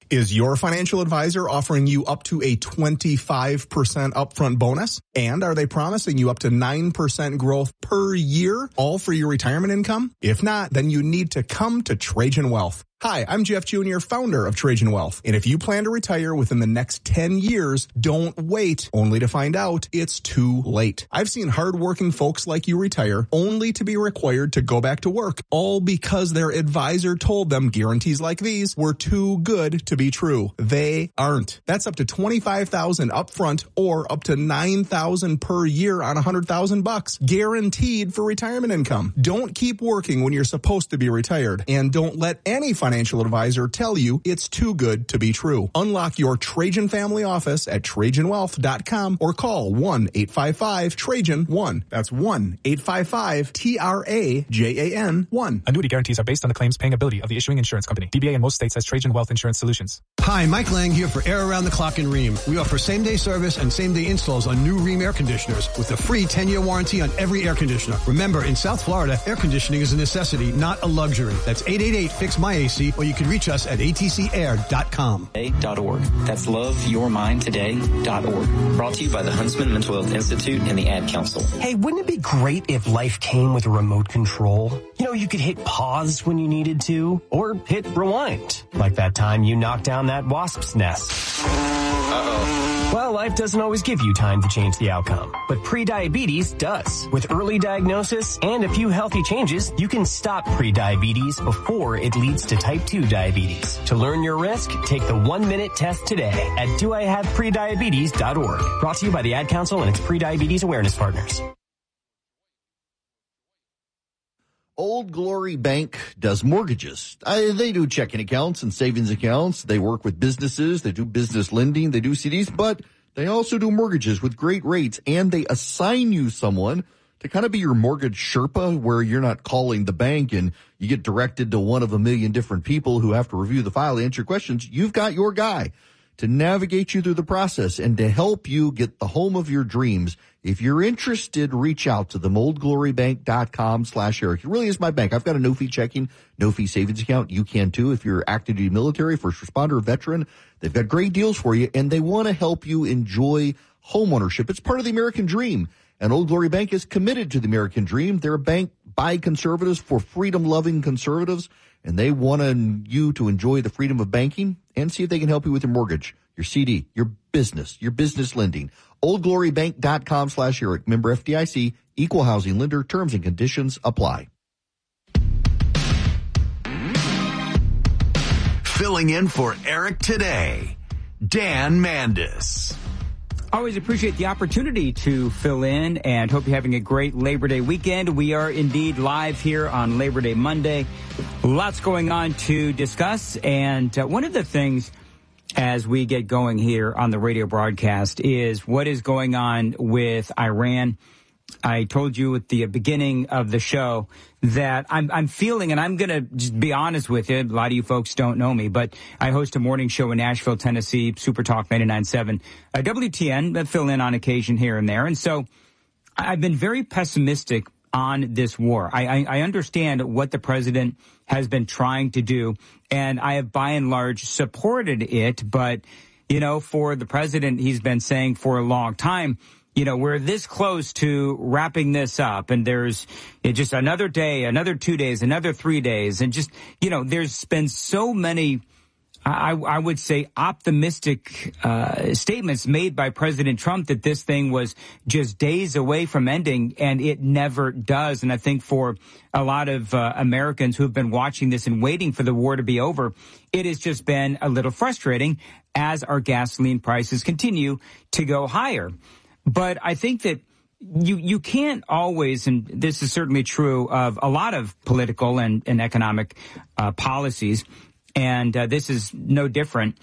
Is your financial advisor offering you up to a 25% upfront bonus? And are they promising you up to 9% growth per year, all for your retirement income? If not, then you need to come to Trajan Wealth. Hi, I'm Jeff Jr., founder of Trajan Wealth. And if you plan to retire within the next 10 years, don't wait only to find out it's too late. I've seen hardworking folks like you retire only to be required to go back to work, all because their advisor told them guarantees like these were too good to be true. They aren't. That's up to $25,000 upfront or up to $9,000 per year on $100,000 guaranteed for retirement income. Don't keep working when you're supposed to be retired, and don't let any financial advisor tell you it's too good to be true. Unlock your Trajan family office at TrajanWealth.com or call 1-855-TRAJAN-1. That's 1-855-TRAJAN-1. Annuity guarantees are based on the claims paying ability of the issuing insurance company. DBA in most states has Trajan Wealth Insurance Solutions. Hi, Mike Lang here for Air Around the Clock in Rheem. We offer same-day service and same-day installs on new Rheem air conditioners with a free 10-year warranty on every air conditioner. Remember, in South Florida, air conditioning is a necessity, not a luxury. That's 888-FIX-MY-AC, or you can reach us at atcair.com. .org. That's loveyourmindtoday.org. Brought to you by the Huntsman Mental Health Institute and the Ad Council. Hey, wouldn't it be great if life came with a remote control? You know, you could hit pause when you needed to, or hit rewind. Like that time you knocked down that wasp's nest. Uh-oh. Well, life doesn't always give you time to change the outcome, but prediabetes does. With early diagnosis and a few healthy changes, you can stop prediabetes before it leads to type 2 diabetes. To learn your risk, take the 1-minute test today at doihaveprediabetes.org. Brought to you by the Ad Council and its prediabetes awareness partners. Old Glory Bank does mortgages. They do checking accounts and savings accounts. They work with businesses. They do business lending. They do CDs, but they also do mortgages with great rates, and they assign you someone to kind of be your mortgage Sherpa, where you're not calling the bank and you get directed to one of a million different people who have to review the file, answer questions. You've got your guy to navigate you through the process and to help you get the home of your dreams. If you're interested, reach out to them, oldglorybank.com/Eric. It really is my bank. I've got a no-fee checking, no-fee savings account. You can too if you're active duty military, first responder, veteran. They've got great deals for you, and they want to help you enjoy homeownership. It's part of the American dream, and Old Glory Bank is committed to the American dream. They're a bank by conservatives for freedom-loving conservatives, and they want you to enjoy the freedom of banking and see if they can help you with your mortgage, your CD, your business lending. oldglorybank.com/Eric. Member FDIC, equal housing lender. Terms and conditions apply. Filling in for Eric today, Dan Mandis. Always appreciate the opportunity to fill in and hope you're having a great Labor Day weekend. We are indeed live here on Labor Day Monday. Lots going on to discuss. And one of the things as we get going here on the radio broadcast is what is going on with Iran. I told you at the beginning of the show that I'm feeling, and I'm going to just be honest with you, a lot of you folks don't know me, but I host a morning show in Nashville, Tennessee, Super Talk 99.7, WTN, fill in on occasion here and there. And so I've been very pessimistic on this war. I understand what the president has been trying to do, and I have by and large supported it. But, you know, for the president, he's been saying for a long time, you know, we're this close to wrapping this up, and there's just another day, another 2 days, another 3 days. And just, you know, there's been so many, I would say, optimistic statements made by President Trump that this thing was just days away from ending, and it never does. And I think for a lot of Americans who have been watching this and waiting for the war to be over, it has just been a little frustrating as our gasoline prices continue to go higher. But I think that you can't always, and this is certainly true of a lot of political and economic policies, and this is no different.